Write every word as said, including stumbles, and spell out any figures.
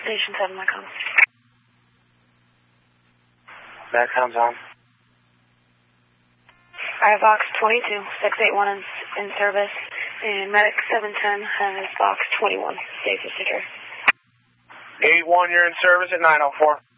Station seven, Macom. Macom's on. I have box twenty-two, six eight one in, in service, and medic seven ten has box twenty-one. Stay for secure. eight one, you're in service at nine oh four.